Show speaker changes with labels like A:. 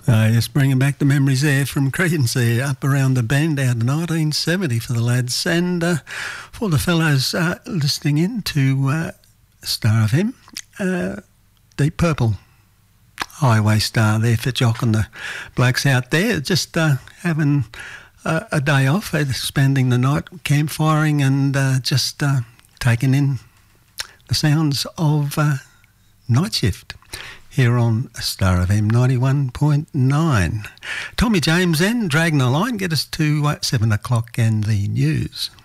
A: Just bringing back the memories there from Creedence there, Up Around the Bend out of 1970 for the lads. And for the fellows listening in to Star of Him, Deep Purple, Highway Star there for Jock and the blokes out there, just having a day off, spending the night campfiring and just taking in the sounds of Night Shift here on Star FM 91.9. Tommy James then, dragging the line, get us to 7 o'clock and the news.